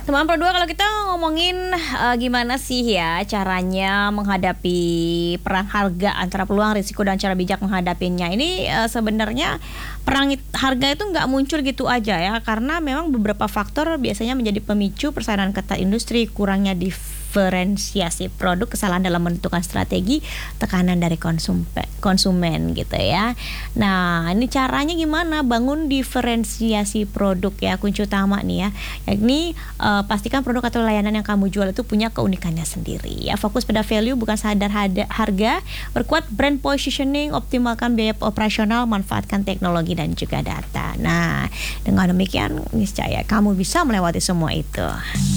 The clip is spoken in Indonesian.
Teman Pro 2, kalau kita ngomongin gimana sih ya caranya menghadapi perang harga antara peluang, risiko dan cara bijak menghadapinya. Ini sebenarnya harga itu nggak muncul gitu aja ya, karena memang beberapa faktor biasanya menjadi pemicu persaingan ketat industri, kurangnya diferensiasi produk, kesalahan dalam menentukan strategi, tekanan dari konsumen gitu ya. Nah, ini caranya gimana bangun diferensiasi produk ya, kunci utama nih ya, yakni pastikan produk atau layanan yang kamu jual itu punya keunikannya sendiri ya. Fokus pada value bukan sadar harga, perkuat brand positioning, optimalkan biaya operasional, manfaatkan teknologi dan juga data. Nah, dengan demikian niscaya kamu bisa melewati semua itu.